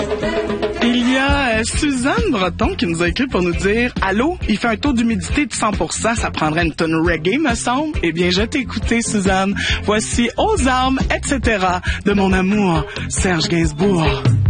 Il y a Suzanne Breton qui nous a écrit pour nous dire « Allô, il fait un taux d'humidité de 100%, ça prendrait une tonne reggae, me semble. » Eh bien, je t'ai écouté, Suzanne. Voici Aux armes, etc. de mon amour, Serge Gainsbourg.